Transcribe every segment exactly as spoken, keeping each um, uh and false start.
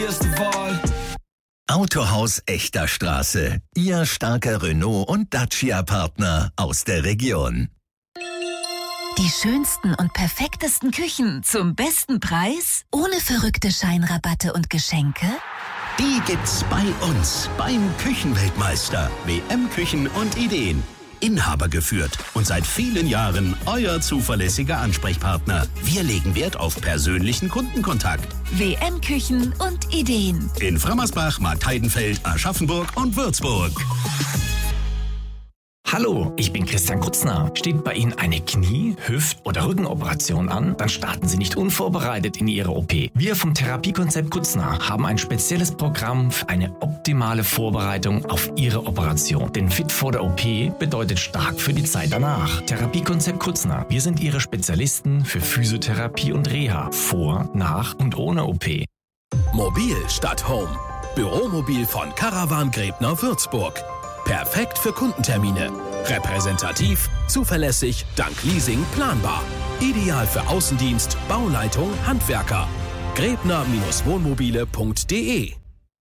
Erste Wahl. Autohaus Echter Straße. Ihr starker Renault- und Dacia-Partner aus der Region. Die schönsten und perfektesten Küchen zum besten Preis? Ohne verrückte Scheinrabatte und Geschenke? Die gibt's bei uns beim Küchenweltmeister. W M Küchen und Ideen. Inhaber geführt und seit vielen Jahren euer zuverlässiger Ansprechpartner. Wir legen Wert auf persönlichen Kundenkontakt. W M Küchen und Ideen. In Frammersbach, Marktheidenfeld, Aschaffenburg und Würzburg. Hallo, ich bin Christian Kutzner. Steht bei Ihnen eine Knie-, Hüft- oder Rückenoperation an? Dann starten Sie nicht unvorbereitet in Ihre O P. Wir vom Therapiekonzept Kutzner haben ein spezielles Programm für eine optimale Vorbereitung auf Ihre Operation. Denn fit vor der O P bedeutet stark für die Zeit danach. Therapiekonzept Kutzner. Wir sind Ihre Spezialisten für Physiotherapie und Reha. Vor, nach und ohne O P. Mobil statt Home. Büromobil von Caravan Gräbner Würzburg. Perfekt für Kundentermine. Repräsentativ, zuverlässig, dank Leasing planbar. Ideal für Außendienst, Bauleitung, Handwerker. Gräbner Wohnmobile punkt de.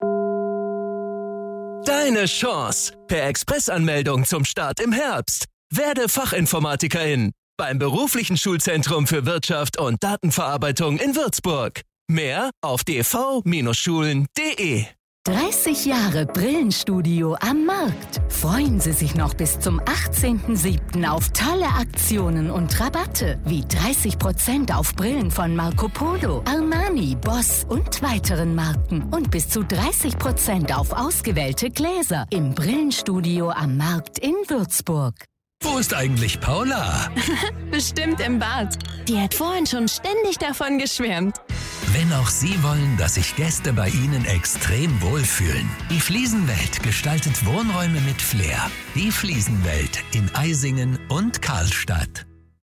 Deine Chance. Per Expressanmeldung zum Start im Herbst. Werde Fachinformatikerin beim beruflichen Schulzentrum für Wirtschaft und Datenverarbeitung in Würzburg. Mehr auf d v Schulen punkt de. dreißig Jahre Brillenstudio am Markt. Freuen Sie sich noch bis zum achtzehnten siebten auf tolle Aktionen und Rabatte, wie dreißig Prozent auf Brillen von Marco Polo, Armani, Boss und weiteren Marken und bis zu dreißig Prozent auf ausgewählte Gläser im Brillenstudio am Markt in Würzburg. Wo ist eigentlich Paula? Bestimmt im Bad. Die hat vorhin schon ständig davon geschwärmt. Wenn auch Sie wollen, dass sich Gäste bei Ihnen extrem wohlfühlen. Die Fliesenwelt gestaltet Wohnräume mit Flair. Die Fliesenwelt in Eisingen und Karlstadt.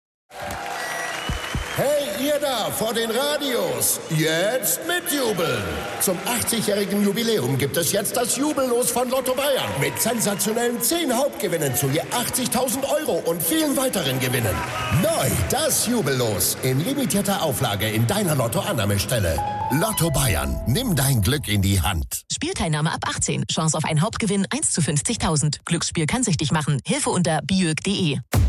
Hey, ihr da vor den Radios, jetzt mitjubeln! Zum achtzigjährigen Jubiläum gibt es jetzt das Jubellos von Lotto Bayern mit sensationellen zehn Hauptgewinnen zu je achtzigtausend Euro und vielen weiteren Gewinnen. Neu das Jubellos in limitierter Auflage in deiner Lotto-Annahmestelle. Lotto Bayern, nimm dein Glück in die Hand. Spielteilnahme ab achtzehn. Chance auf einen Hauptgewinn eins zu fünfzigtausend. Glücksspiel kann süchtig machen. Hilfe unter biög punkt de.